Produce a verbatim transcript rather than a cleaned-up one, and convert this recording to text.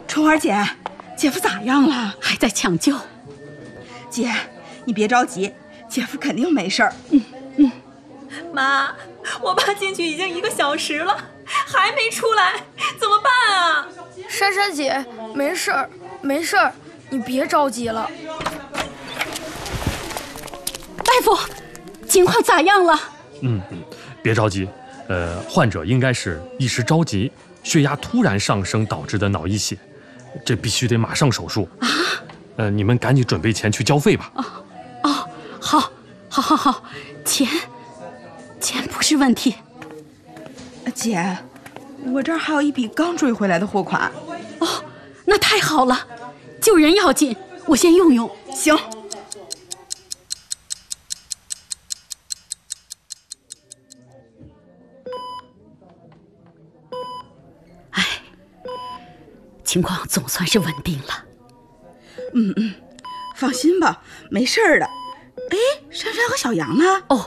春花姐，姐夫咋样了？ 还在抢救。 姐，你别着急，姐夫肯定没事儿。 嗯嗯。 妈，我爸进去已经一个小时了，还没出来，怎么办啊？ 珊珊姐，没事儿，没事儿，你别着急了。 大夫，情况咋样了？ 嗯嗯，别着急，呃，患者应该是一时着急，血压突然上升导致的脑溢血，这必须得马上手术啊！呃，你们赶紧准备钱去交费吧。 哦哦，好，好，好，好，钱，钱不是问题。 姐，我这儿还有一笔刚追回来的货款。 哦，那太好了，救人要紧，我先用用。 行。 哎，情况总算是稳定了。 嗯嗯，放心吧，没事儿的。哎，珊珊和小杨呢？ 哦，